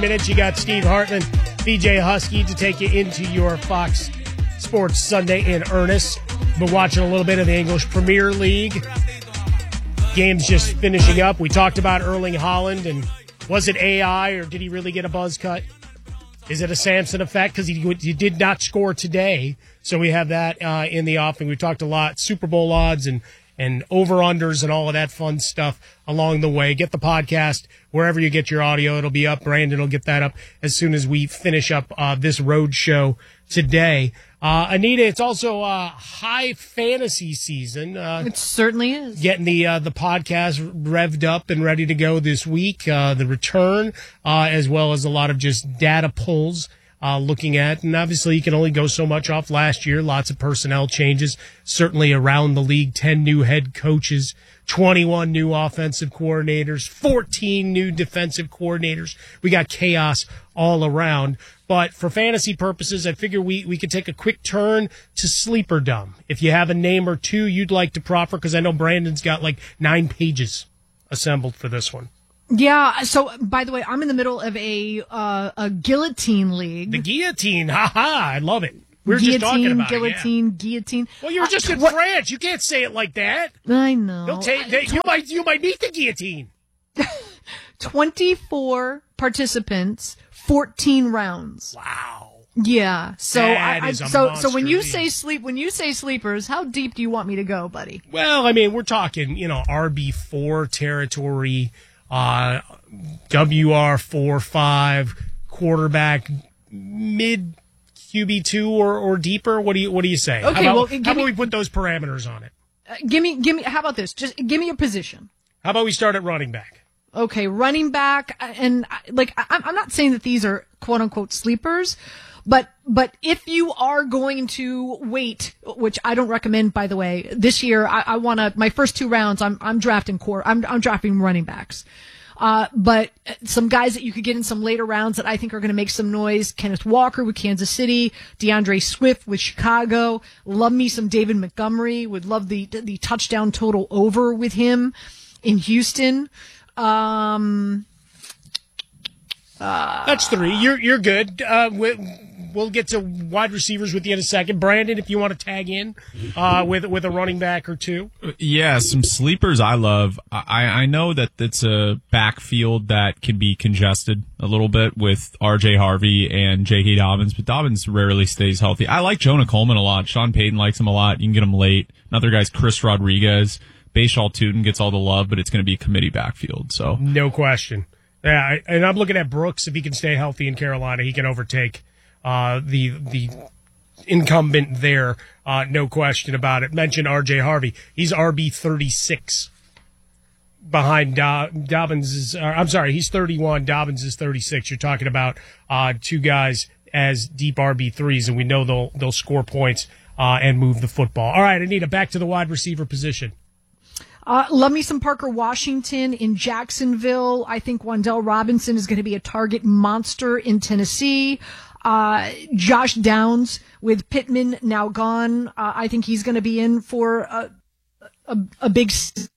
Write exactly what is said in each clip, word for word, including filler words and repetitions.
Minutes, you got Steve Hartman, B J Husky to take you into your Fox Sports Sunday in earnest. Been watching a little bit of the English Premier League. Game's just finishing up. We talked about Erling Haaland, and was it A I or did he really get a buzz cut? Is it a Samson effect? Because he, he did not score today. So we have that uh, in the offing. We talked a lot, Super Bowl odds and and over-unders and all of that fun stuff along the way. Get the podcast wherever you get your audio. It'll be up. Brandon will get that up as soon as we finish up uh, this road show today. Uh, Anita, it's also uh, high fantasy season. Uh, it certainly is. Getting the uh, the podcast revved up and ready to go this week. Uh, the return, uh, as well as a lot of just data pulls. Uh, looking at, and obviously you can only go so much off last year. Lots of personnel changes, certainly around the league. ten new head coaches, twenty-one new offensive coordinators, fourteen new defensive coordinators. We got chaos all around. But for fantasy purposes, I figure we, we could take a quick turn to Sleeperdom. If you have a name or two you'd like to proffer, because I know Brandon's got like nine pages assembled for this one. Yeah. So, by the way, I'm in the middle of a uh, a guillotine league. The guillotine, ha ha! I love it. We were guillotine, just talking about guillotine, it. Yeah. guillotine. Well, you were just uh, in what? France. You can't say it like that. I know. They'll take. They, you might. You might meet the guillotine. Twenty-four participants, fourteen rounds. Wow. Yeah. So, That I, I, is a so, so when you monster say league. sleep, when you say sleepers, how deep do you want me to go, buddy? Well, I mean, we're talking, you know, R B four territory. Uh, W R four five, quarterback, mid Q B two or, or deeper. What do you What do you say? Okay, how about, well, how give about me, we put those parameters on it? Uh, give me, give me. How about this? Just give me a position. How about we start at running back? Okay, running back, and like I, I'm not saying that these are quote unquote sleepers, but but if you are going to wait, which I don't recommend, by the way, this year I, I want to my first two rounds I'm I'm drafting core I'm I'm drafting running backs. Uh, but some guys that you could get in some later rounds that I think are going to make some noise. Kenneth Walker with Kansas City, DeAndre Swift with Chicago. Love me some David Montgomery. Would love the the touchdown total over with him in Houston. Um, uh, That's three. You're you're good. Uh, we, we'll get to wide receivers with you in a second. Brandon, if you want to tag in uh, with with a running back or two. Yeah, some sleepers I love. I, I know that it's a backfield that can be congested a little bit with R J Harvey and J K. Dobbins, but Dobbins rarely stays healthy. I like Jonah Coleman a lot. Sean Payton likes him a lot. You can get him late. Another guy's Chris Rodriguez. Bashaw Tootin gets all the love, but it's going to be a committee backfield. So no question. Yeah, and I'm looking at Brooks. If he can stay healthy in Carolina, he can overtake uh, the the incumbent there. Uh, no question about it. Mention R J Harvey. He's R B thirty-six behind Do- Dobbins. Is, uh, I'm sorry, he's thirty-one. Dobbins is thirty-six. You're talking about uh, two guys as deep R B threes, and we know they'll they'll score points uh, and move the football. All right, Anita, back to the wide receiver position. Uh, love me some Parker Washington in Jacksonville. I think Wan'Dale Robinson is going to be a target monster in Tennessee. Uh, Josh Downs with Pittman now gone. Uh, I think he's going to be in for a, a, a big,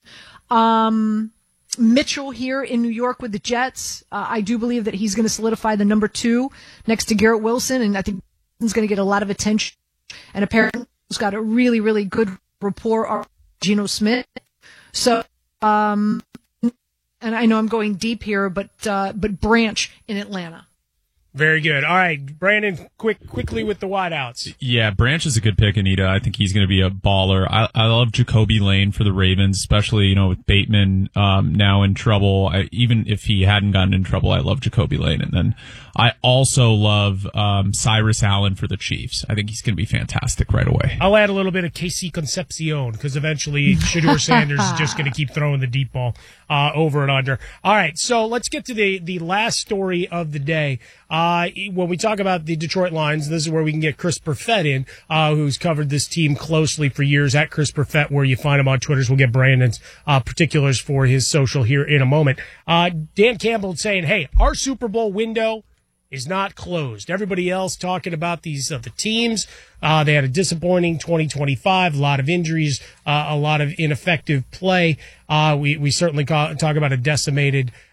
um, Mitchell here in New York with the Jets. Uh, I do believe that he's going to solidify the number two next to Garrett Wilson. And I think he's going to get a lot of attention. And apparently he's got a really, really good rapport with Geno Smith. So, um, and I know I'm going deep here, but, uh, but Branch in Atlanta. Very good. All right, Brandon, quick, quickly with the wideouts. Yeah, Branch is a good pick, Anita. I think he's going to be a baller. I, I love Jacoby Lane for the Ravens, especially, you know, with Bateman um, now in trouble. I, even if he hadn't gotten in trouble, I love Jacoby Lane. And then I also love um, Cyrus Allen for the Chiefs. I think he's going to be fantastic right away. I'll add a little bit of K C Concepcion because eventually Shedeur Sanders is just going to keep throwing the deep ball uh, over and under. All right, so let's get to the, the last story of the day. Uh, when we talk about the Detroit Lions, this is where we can get Chris Perfett in, uh, who's covered this team closely for years at Chris Perfett, where you find him on Twitter. We'll get Brandon's uh, particulars for his social here in a moment. Uh, Dan Campbell saying, hey, our Super Bowl window is not closed. Everybody else talking about these uh, the teams. Uh, they had a disappointing twenty twenty-five, a lot of injuries, uh, a lot of ineffective play. Uh, we, we certainly ca- talk about a decimated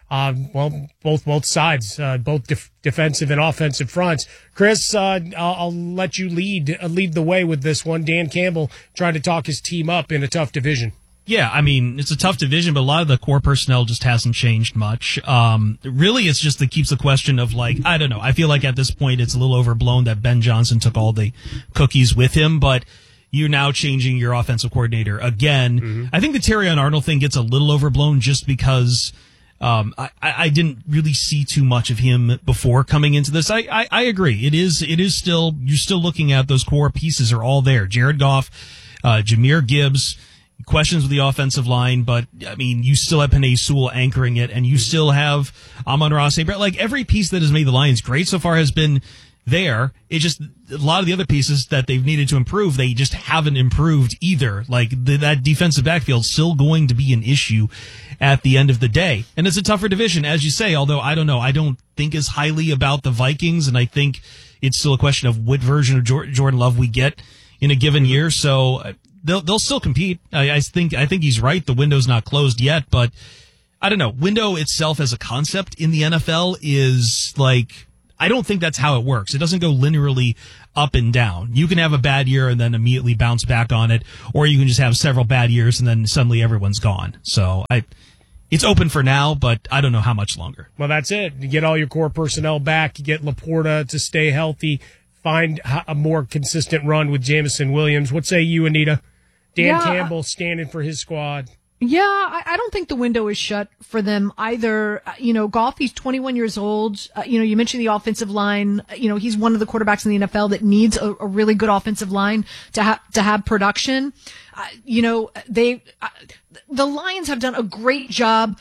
Uh, well, both both sides, uh, both def- defensive and offensive fronts. Chris, uh, I'll, I'll let you lead uh, lead the way with this one. Dan Campbell trying to talk his team up in a tough division. Yeah, I mean, it's a tough division, but a lot of the core personnel just hasn't changed much. Um, really, it's just that keeps the question of, like, I don't know. I feel like at this point it's a little overblown that Ben Johnson took all the cookies with him, but you're now changing your offensive coordinator again. Mm-hmm. I think the Terrion Arnold thing gets a little overblown just because um, I, I didn't really see too much of him before coming into this. I, I, I agree. It is, it is still, you're still looking at those core pieces are all there. Jared Goff, uh, Jahmyr Gibbs, questions with the offensive line, but I mean, you still have Penei Sewell anchoring it, and you still have Amon-Ra Saint Brown. Like, every piece that has made the Lions great so far has been there. It just, a lot of the other pieces that they've needed to improve, they just haven't improved either. Like, the, that defensive backfield is still going to be an issue at the end of the day. And it's a tougher division, as you say, although I don't know, I don't think as highly about the Vikings, and I think it's still a question of what version of Jordan Love we get in a given year. So, They'll they'll still compete. I, I think I think he's right. The window's not closed yet, but I don't know. Window itself as a concept in the N F L is like, I don't think that's how it works. It doesn't go linearly up and down. You can have a bad year and then immediately bounce back on it, or you can just have several bad years and then suddenly everyone's gone. So I, it's open for now, but I don't know how much longer. Well, that's it. You get all your core personnel back. You get Laporta to stay healthy. Find a more consistent run with Jameson Williams. What say you, Anita? Dan yeah, Campbell standing for his squad. Yeah, I, I don't think the window is shut for them either. Uh, you know, Goff, he's twenty-one years old. Uh, you know, you mentioned the offensive line. You know, he's one of the quarterbacks in the N F L that needs a, a really good offensive line to have to have production. Uh, you know, they uh, the Lions have done a great job,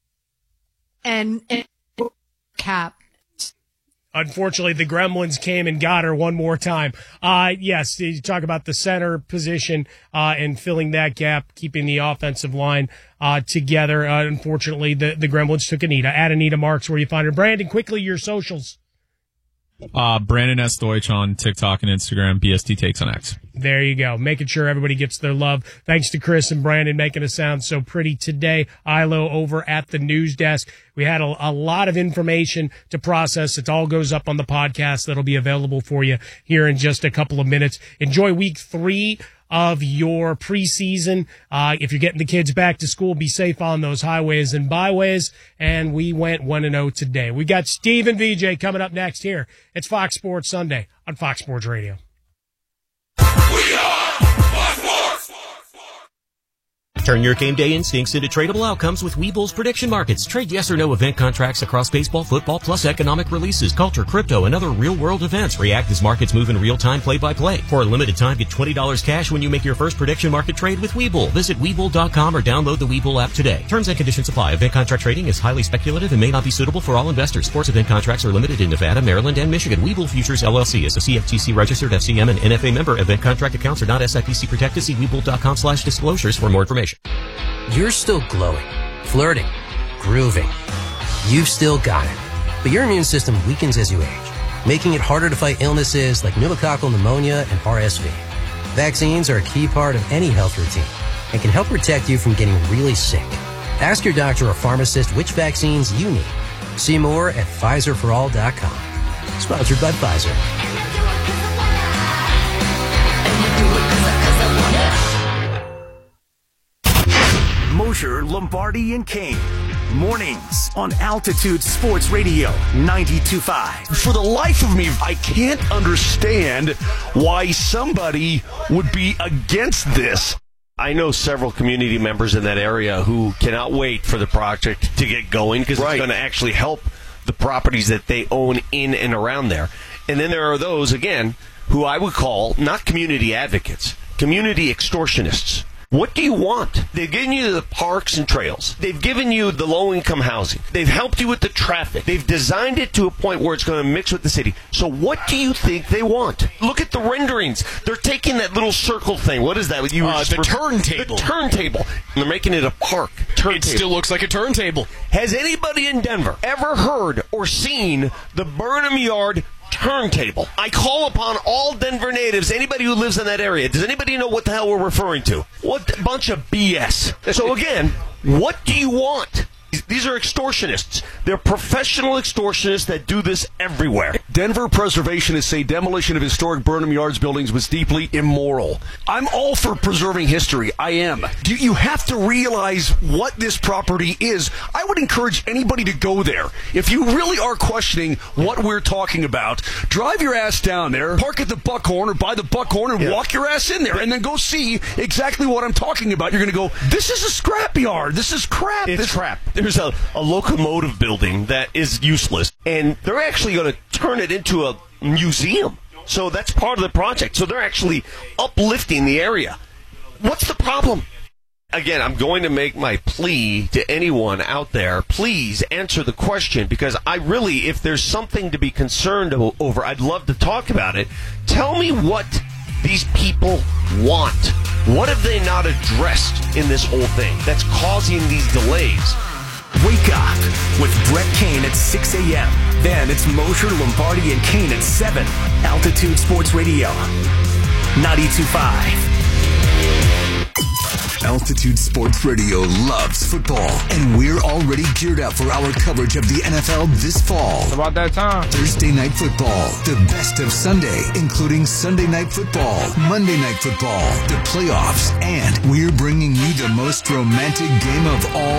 and, and cap. Unfortunately, the Gremlins came and got her one more time. Uh, yes, you talk about the center position uh, and filling that gap, keeping the offensive line uh, together. Uh, unfortunately, the, the Gremlins took Anita. At Anita Marks, where you find her. Brandon, quickly, your socials. Uh, Brandon S. Deutsch on TikTok and Instagram, B S T Takes on X. There you go. Making sure everybody gets their love. Thanks to Chris and Brandon making us sound so pretty today. Ilo over at the news desk. We had a, a lot of information to process. It all goes up on the podcast that'll be available for you here in just a couple of minutes. Enjoy week three of your preseason. Uh, if you're getting the kids back to school, be safe on those highways and byways. And we went one and oh today. We got Steve and V J coming up next here. It's Fox Sports Sunday on Fox Sports Radio. We are Fox Sports. Turn your game day instincts into tradable outcomes with Webull's prediction markets. Trade yes or no event contracts across baseball, football, plus economic releases, culture, crypto, and other real-world events. React as markets move in real time, play-by-play. For a limited time, get twenty dollars cash when you make your first prediction market trade with Webull. Visit Webull dot com or download the Webull app today. Terms and conditions apply. Event contract trading is highly speculative and may not be suitable for all investors. Sports event contracts are limited in Nevada, Maryland, and Michigan. Webull Futures, L L C is a C F T C registered F C M and N F A member. Event contract accounts are not S I P C protected. See Webull dot com slash disclosures for more information. You're still glowing, flirting, grooving. You've still got it. But your immune system weakens as you age, making it harder to fight illnesses like pneumococcal pneumonia and R S V. Vaccines are a key part of any health routine and can help protect you from getting really sick. Ask your doctor or pharmacist which vaccines you need. See more at Pfizer for all dot com. Sponsored by Pfizer. Mosher, Lombardi, and Kane. Mornings on Altitude Sports Radio ninety-two point five. For the life of me, I can't understand why somebody would be against this. I know several community members in that area who cannot wait for the project to get going because right. It's going to actually help the properties that they own in and around there. And then there are those, again, who I would call not community advocates, community extortionists. What do you want? They've given you the parks and trails. They've given you the low-income housing. They've helped you with the traffic. They've designed it to a point where it's going to mix with the city. So what do you think they want? Look at the renderings. They're taking that little circle thing. What is that? You uh, the turntable. The turntable. And they're making it a park. Turntable. It still looks like a turntable. Has anybody in Denver ever heard or seen the Burnham Yard turntable? I call upon all Denver natives, anybody who lives in that area. Does anybody know what the hell we're referring to? What a bunch of B S. So again, what do you want? These are extortionists. They're professional extortionists that do this everywhere. Denver preservationists say demolition of historic Burnham Yards buildings was deeply immoral. I'm all for preserving history. I am. You, you have to realize what this property is. I would encourage anybody to go there. If you really are questioning what we're talking about, drive your ass down there, park at the Buckhorn or by the Buckhorn and yeah. walk your ass in there and then go see exactly what I'm talking about. You're going to go, this is a scrapyard. This is crap. It's this crap. There's a, a locomotive building that is useless, and they're actually going to turn it into a museum. So that's part of the project. So they're actually uplifting the area. What's the problem? Again, I'm going to make my plea to anyone out there. Please answer the question, because I really, if there's something to be concerned over, I'd love to talk about it. Tell me what these people want. What have they not addressed in this whole thing that's causing these delays? Wake up with Brett Kane at six a.m. Then it's Mosher, Lombardi, and Kane at seven. Altitude Sports Radio, ninety-two point five. Altitude Sports Radio loves football, and we're already geared up for our coverage of the N F L this fall. It's about that time. Thursday Night Football, the best of Sunday, including Sunday Night Football, Monday Night Football, the playoffs, and we're bringing you the most romantic game of all